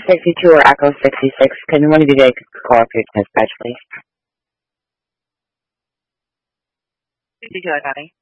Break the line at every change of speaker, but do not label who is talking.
62 or Echo 66. Can one of you guys call up your dispatch, please?
52 Echo.